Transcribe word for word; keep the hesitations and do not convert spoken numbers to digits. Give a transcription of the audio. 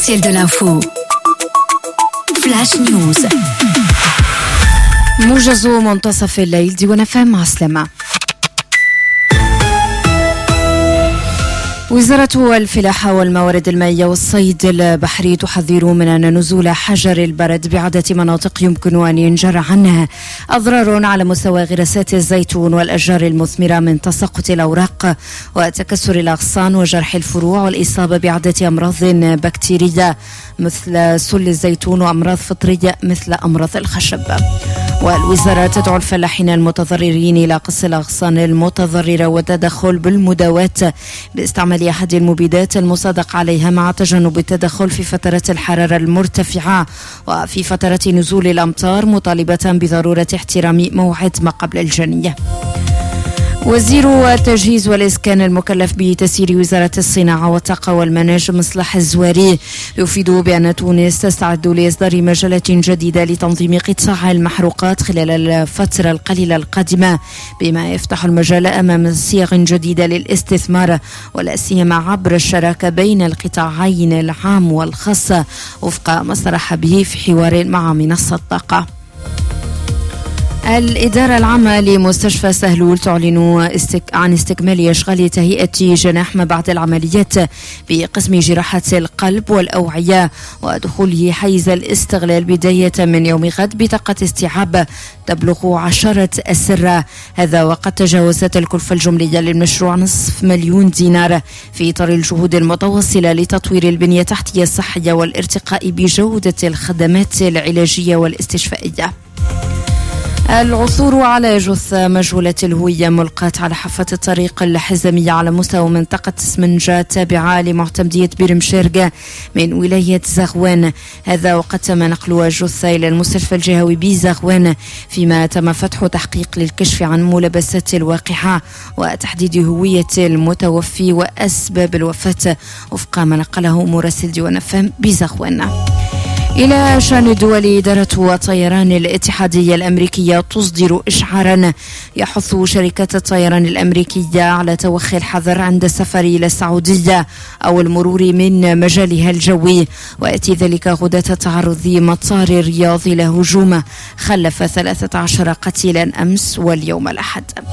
Ciel de l'info. Flash News. موجز منتصف الليل ديوان فهم عسلامة. وزارة الفلاحة والموارد المائية والصيد البحري تحذر من أن نزول حجر البرد بعدة مناطق يمكن أن ينجر عنها أضرار على مستوى غراسات الزيتون والأشجار المثمرة من تساقط الأوراق وتكسر الأغصان وجرح الفروع والإصابة بعدة أمراض بكتيرية مثل سل الزيتون وأمراض فطرية مثل أمراض الخشب. والوزارة تدعو الفلاحين المتضررين إلى قص الأغصان المتضررة والتدخل بالمداواة باستعمال أحد المبيدات المصادق عليها مع تجنب التدخل في فترات الحرارة المرتفعة وفي فترة نزول الأمطار، مطالبة بضرورة احترام موعد ما قبل الجني. وزير التجهيز والإسكان المكلف بتسيير وزارة الصناعة والطاقة والمناجم مصلح الزواري يفيد بأن تونس تستعد لإصدار مجالات جديدة لتنظيم قطاع المحروقات خلال الفترة القليلة القادمة، بما يفتح المجال أمام صيغ جديدة للاستثمار ولا سيما عبر الشراكة بين القطاعين العام والخاص وفق ما صرح به في حوار مع منصة طاقة. الإدارة العامة لمستشفى سهلول تعلن استك... عن استكمال أشغال تهيئة جناح ما بعد العمليات بقسم جراحة القلب والأوعية ودخوله حيز الاستغلال بداية من يوم غد بطاقة استيعاب تبلغ عشرة أسرة، هذا وقد تجاوزت الكلفة الجملية للمشروع نصف مليون دينار في إطار الجهود المتواصلة لتطوير البنية التحتية الصحية والارتقاء بجودة الخدمات العلاجية والاستشفائية. العثور على جثة مجهولة الهوية ملقاة على حافة الطريق الحزمية على مستوى منطقة سمنجة تابعة لمعتمدية بيرمشيرغ من ولاية زغوان، هذا وقد تم نقل الجثة إلى المستشفى الجهوي بزغوان، فيما تم فتح تحقيق للكشف عن ملابسات الواقعة وتحديد هوية المتوفي وأسباب الوفاة وفق ما نقله مراسل ديوان فهم بزغوان. إلى شأن الدول، إدارة الطيران الاتحادية الأمريكية تصدر إشعارا يحث شركات الطيران الأمريكية على توخي الحذر عند السفر إلى السعودية أو المرور من مجالها الجوي، ويأتي ذلك غداة تعرض مطار الرياض إلى هجوم خلف ثلاثة عشر قتيلا أمس واليوم الأحد.